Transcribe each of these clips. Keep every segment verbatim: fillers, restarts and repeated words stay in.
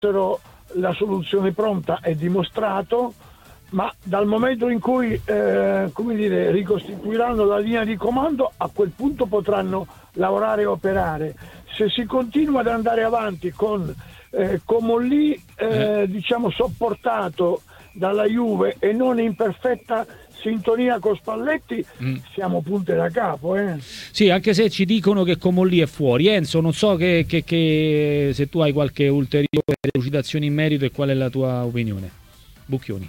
la soluzione pronta è dimostrato, ma dal momento in cui eh, come dire, ricostituiranno la linea di comando, a quel punto potranno lavorare e operare. Se si continua ad andare avanti con eh, Comolli eh, diciamo sopportato dalla Juve e non in perfetta sintonia con Spalletti, mm. siamo punte da capo. Eh. Sì, anche se ci dicono che Comolli è fuori. Enzo, non so che, che, che se tu hai qualche ulteriore delucidazione in merito e qual è la tua opinione. Bucchioni.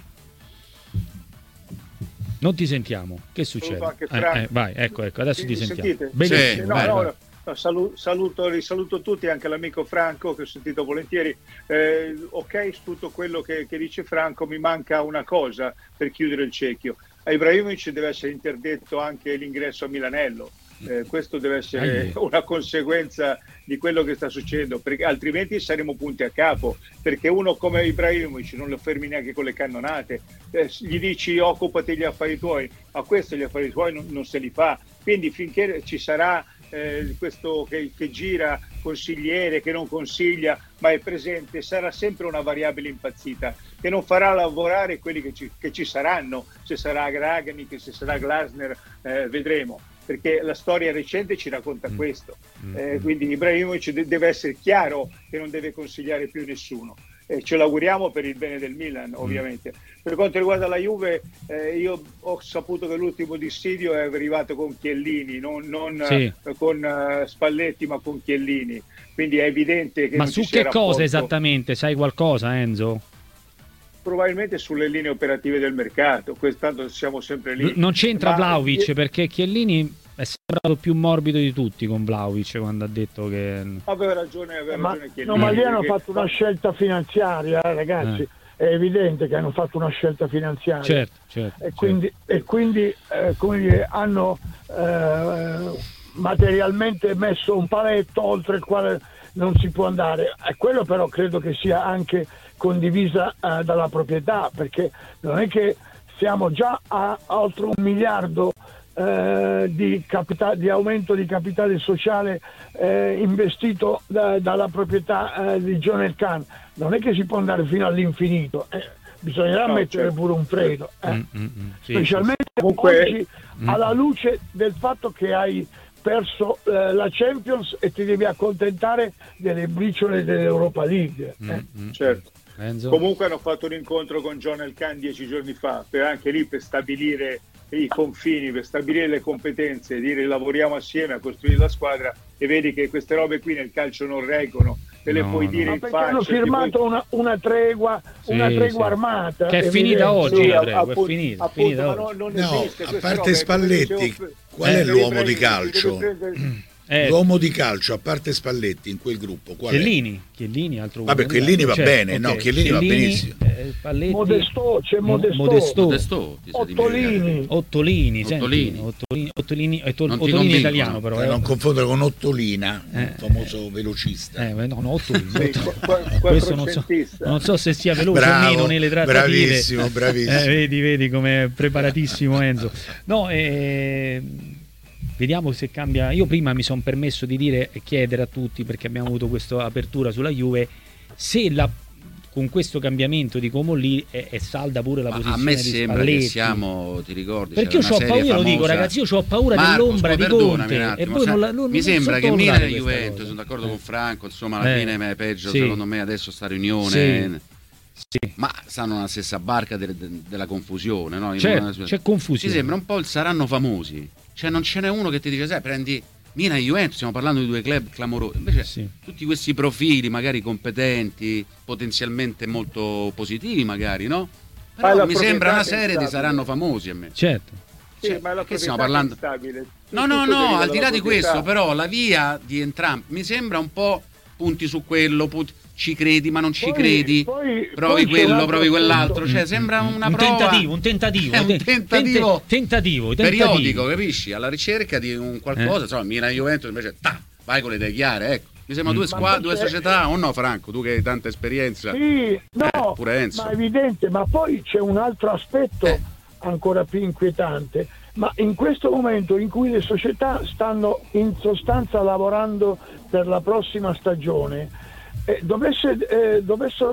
Non ti sentiamo. Che succede? Eh, eh, vai, ecco, ecco, adesso sì, ti sentiamo. Sentite? Benissimo, sì, no, vai, no, vai. no, saluto, saluto, risaluto tutti, anche l'amico Franco che ho sentito volentieri. Eh, ok, su tutto quello che, che dice Franco, mi manca una cosa per chiudere il cerchio. A Ibrahimovic deve essere interdetto anche l'ingresso a Milanello. Eh, questo deve essere una conseguenza di quello che sta succedendo, perché altrimenti saremo punti a capo, perché uno come Ibrahimovic non lo fermi neanche con le cannonate, eh, gli dici occupati gli affari tuoi, a questo gli affari tuoi non, non se li fa, quindi finché ci sarà eh, questo che, che gira, consigliere che non consiglia ma è presente, sarà sempre una variabile impazzita che non farà lavorare quelli che ci, che ci saranno, se sarà Ragnick, se sarà Glasner, eh, vedremo, perché la storia recente ci racconta mm. questo. Eh, quindi Ibrahimovic de- deve essere chiaro che non deve consigliare più nessuno. Eh, ce l'auguriamo per il bene del Milan, ovviamente. Mm. Per quanto riguarda la Juve, eh, io ho saputo che l'ultimo dissidio è arrivato con Chiellini, non, non sì. eh, con uh, Spalletti, ma con Chiellini. Quindi è evidente che ma non su ci che sia cosa rapporto. Esattamente? Sai qualcosa, Enzo? Probabilmente sulle linee operative del mercato, tanto siamo sempre lì. Non c'entra ma... Vlahovic, perché Chiellini è sembrato più morbido di tutti con Vlahovic quando ha detto che... Aveva ragione, aveva ma, ragione Chiellini. No, ma lì hanno perché... fatto una scelta finanziaria, eh, ragazzi. Eh. È evidente che hanno fatto una scelta finanziaria. Certo, certo. E quindi, certo. E quindi eh, come dire, hanno eh, materialmente messo un paletto oltre il quale non si può andare. E quello però credo che sia anche condivisa eh, dalla proprietà, perché non è che siamo già a, a oltre un miliardo eh, di, capita- di aumento di capitale sociale eh, investito da, dalla proprietà eh, di John Elkann. Non è che si può andare fino all'infinito, eh, bisognerà no, mettere certo. pure un freno, eh. mm, mm, mm, sì, specialmente sì, sì. oggi mm. alla luce del fatto che hai perso eh, la Champions e ti devi accontentare delle briciole dell'Europa League. Eh. Mm, mm, certo. Enzo. Comunque hanno fatto un incontro con John Elkann dieci giorni fa, per anche lì per stabilire i confini, per stabilire le competenze, dire lavoriamo assieme a costruire la squadra, e vedi che queste robe qui nel calcio non reggono, te le no, puoi no. dire Ma in perché faccia. Hanno firmato puoi... una, una tregua, sì, una tregua sì. armata. Che è finita oggi, sì, tregua, appunto, è finita, appunto, finita ma non, non no, esiste, a parte robe, Spalletti, dicevo, qual eh, è l'uomo di prendere, calcio? Eh. L'uomo di calcio, a parte Spalletti, in quel gruppo, qual Chiellini, è? Chiellini, altro Vabbè, Chiellini va cioè, bene, okay. no, Chiellini, Chiellini va benissimo. Eh, Spalletti, Modesto, c'è Modesto, Modesto, Modesto Ottolini, Ottolini, Ottolini, Ottolini, Ottolini, Ottolini, Ottolini è italiano però. Per eh. non confondere con Ottolina, eh, il famoso velocista. Eh, no, no, Ottolini. Sì, Ottolini. Questo non so, non so se sia veloce Bravo, o meno nelle trattative. Bravissimo, bravissimo. Eh, vedi, vedi come è preparatissimo Enzo. No, eh, vediamo se cambia. Io prima mi sono permesso di dire e chiedere a tutti, perché abbiamo avuto questa apertura sulla Juve, se la, con questo cambiamento di Comolli è, è salda pure la ma posizione a me di sembra Spalletti. Che siamo, ti ricordi, perché io ho paura, io lo dico ragazzi, io ho paura Marcos, dell'ombra di Conte attimo, e voi non la, non, mi non sembra che Milan e Juventus, cosa. sono d'accordo eh. con Franco, insomma alla eh. fine è peggio sì. secondo me adesso sta riunione sì. Sì. ma stanno nella stessa barca de, de, della confusione, no? Certo, c'è confusione. Mi sembra un po' il saranno famosi, cioè non ce n'è uno che ti dice sai prendi Milan e Juventus, stiamo parlando di due club clamorosi, invece sì. tutti questi profili magari competenti, potenzialmente molto positivi magari, no? Però mi sembra una serie di saranno famosi a me. Certo. Sì, cioè, ma la che stiamo parlando? Stabile. No, no, no, al di là di questo, però la via di entrambi mi sembra un po' punti su quello, punti, ci credi ma non ci poi, credi, poi, provi poi quello, provi quell'altro, cioè sembra una un prova, tentativo, un tentativo, è un tentativo, tentativo, tentativo periodico, capisci? Alla ricerca di un qualcosa, eh. insomma, Milan e Juventus invece ta, vai con le idee chiare, ecco. Mi sembra mm. due squadre, due società, o no Franco? Tu che hai tanta esperienza. Sì, no, eh, pure Enzo. ma è evidente, ma poi c'è un altro aspetto eh. ancora più inquietante, ma in questo momento in cui le società stanno in sostanza lavorando per la prossima stagione, eh, dovesse, eh, dovessero